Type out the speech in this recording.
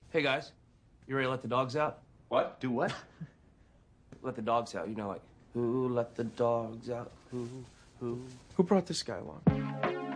Hey guys, you ready to let the dogs out? What? Do what? Let the dogs out. You know, like, who let the dogs out? Who? Who brought this guy along?